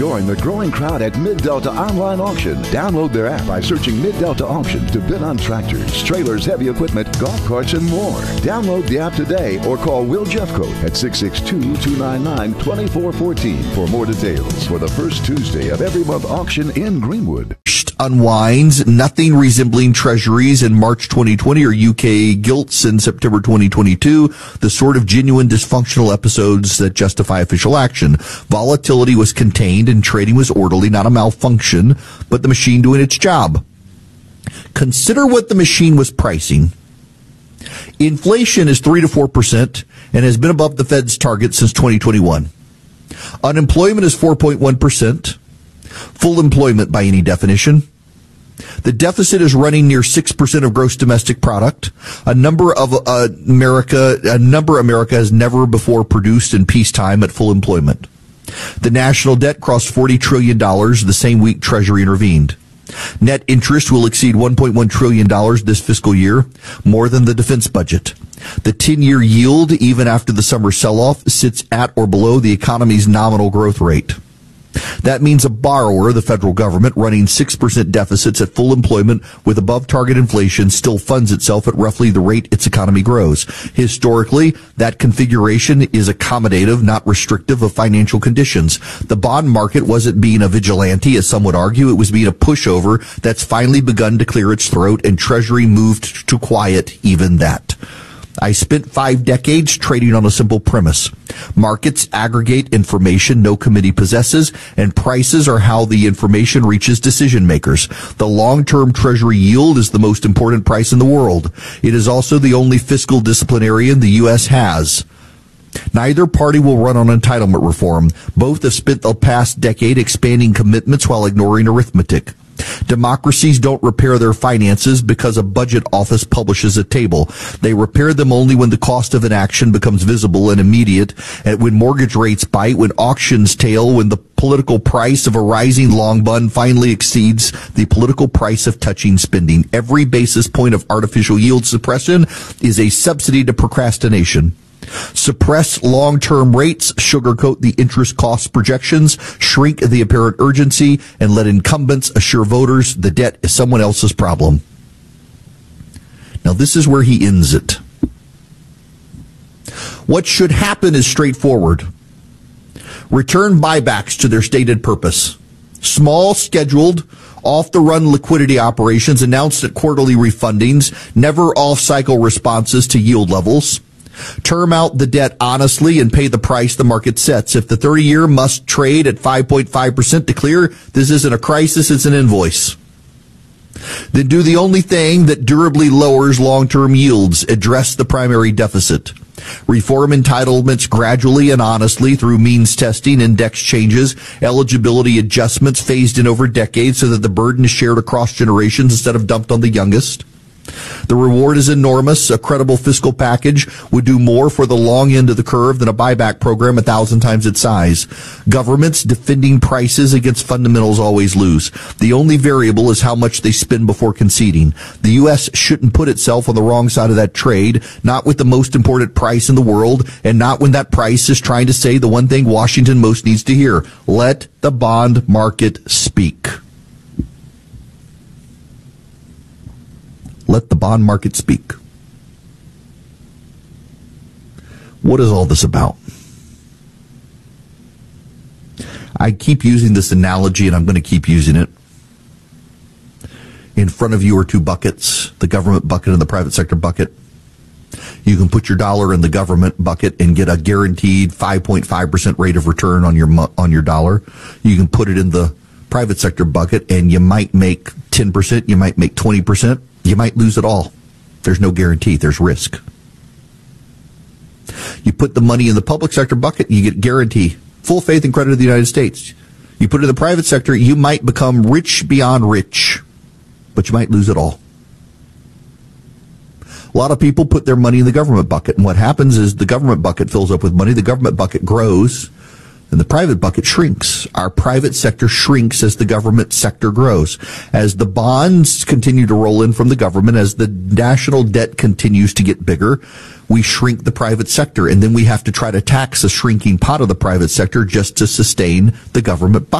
Join the growing crowd at Mid-Delta Online Auction. Download their app by searching Mid-Delta Auction to bid on tractors, trailers, heavy equipment, golf carts, and more. Download the app today or call Will Jeffcoat at 662-299-2414 for more details for the first Tuesday of every month auction in Greenwood. Unwinds, nothing resembling treasuries in March 2020 or UK gilts in September 2022, the sort of genuine dysfunctional episodes that justify official action. Volatility was contained and trading was orderly, not a malfunction, but the machine doing its job. Consider what the machine was pricing. Inflation is 3 to 4% and has been above the Fed's target since 2021. Unemployment is 4.1%. Full employment by any definition. The deficit is running near 6% of gross domestic product, a number America has never before produced in peacetime at full employment. The national debt crossed $40 trillion the same week Treasury intervened. Net interest will exceed $1.1 trillion this fiscal year, more than the defense budget. The 10-year yield, even after the summer sell-off, sits at or below the economy's nominal growth rate. That means a borrower, the federal government, running 6% deficits at full employment with above-target inflation still funds itself at roughly the rate its economy grows. Historically, that configuration is accommodative, not restrictive of financial conditions. The bond market wasn't being a vigilante, as some would argue. It was being a pushover that's finally begun to clear its throat, and Treasury moved to quiet even that. I spent 5 decades trading on a simple premise. Markets aggregate information no committee possesses, and prices are how the information reaches decision makers. The long-term Treasury yield is the most important price in the world. It is also the only fiscal disciplinarian the U.S. has. Neither party will run on entitlement reform. Both have spent the past decade expanding commitments while ignoring arithmetic. Democracies don't repair their finances because a budget office publishes a table. They repair them only when the cost of inaction becomes visible and immediate, and when mortgage rates bite, when auctions tail, when the political price of a rising long bond finally exceeds the political price of touching spending. Every basis point of artificial yield suppression is a subsidy to procrastination. Suppress long-term rates, sugarcoat the interest cost projections, shrink the apparent urgency, and let incumbents assure voters the debt is someone else's problem. Now, this is where he ends it. What should happen is straightforward. Return buybacks to their stated purpose. Small, scheduled, off-the-run liquidity operations announced at quarterly refundings, never off-cycle responses to yield levels. Term out the debt honestly and pay the price the market sets. If the 30-year must trade at 5.5% to clear, this isn't a crisis, it's an invoice. Then do the only thing that durably lowers long-term yields, address the primary deficit. Reform entitlements gradually and honestly through means testing, index changes, eligibility adjustments phased in over decades so that the burden is shared across generations instead of dumped on the youngest. The reward is enormous. A credible fiscal package would do more for the long end of the curve than a buyback program 1,000 times its size. Governments defending prices against fundamentals always lose. The only variable is how much they spend before conceding. The U.S. shouldn't put itself on the wrong side of that trade, not with the most important price in the world, and not when that price is trying to say the one thing Washington most needs to hear. Let the bond market speak. Let the bond market speak. What is all this about? I keep using this analogy, and I'm going to keep using it. In front of you are 2 buckets, the government bucket and the private sector bucket. You can put your dollar in the government bucket and get a guaranteed 5.5% rate of return on your dollar. You can put it in the private sector bucket, and you might make 10%, you might make 20%. You might lose it all. There's no guarantee. There's risk. You put the money in the public sector bucket, you get guarantee. Full faith and credit of the United States. You put it in the private sector, you might become rich beyond rich, but you might lose it all. A lot of people put their money in the government bucket, and what happens is the government bucket fills up with money, the government bucket grows, and the private bucket shrinks. Our private sector shrinks as the government sector grows. As the bonds continue to roll in from the government, as the national debt continues to get bigger, we shrink the private sector, and then we have to try to tax a shrinking pot of the private sector just to sustain the government bucket.